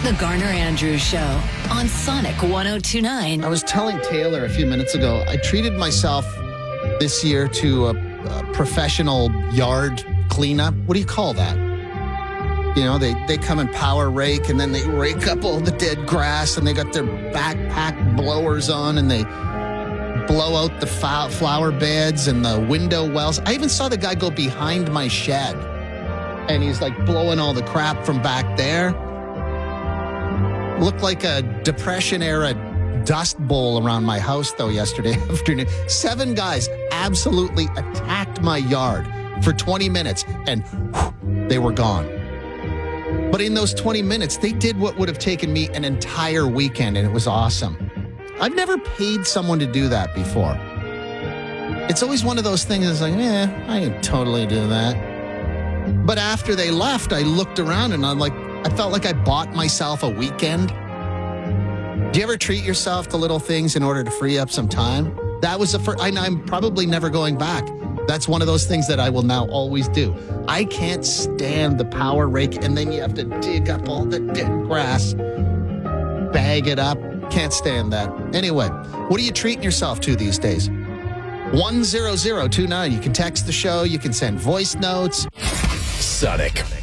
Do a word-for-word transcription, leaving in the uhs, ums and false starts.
The Garner Andrews Show on Sonic one oh two point nine. I was telling Taylor a few minutes ago, I treated myself this year to a, a professional yard cleanup. What do you call that? You know, they, they come and power rake, and then they rake up all the dead grass, and they got their backpack blowers on, and they blow out the fa- flower beds and the window wells. I even saw the guy go behind my shed, and he's like blowing all the crap from back there. Looked like a Depression-era dust bowl around my house, though, yesterday afternoon. Seven guys absolutely attacked my yard for twenty minutes, and whew, they were gone. But in those twenty minutes, they did what would have taken me an entire weekend, and it was awesome. I've never paid someone to do that before. It's always one of those things that's like, eh, I can totally do that. But after they left, I looked around, and I'm like, I felt like I bought myself a weekend. Do you ever treat yourself to little things in order to free up some time? That was the first, I, I'm probably never going back. That's one of those things that I will now always do. I can't stand the power rake, and then you have to dig up all the dead grass, bag it up. Can't stand that. Anyway, what are you treating yourself to these days? one zero zero two nine. You can text the show. You can send voice notes. Sonic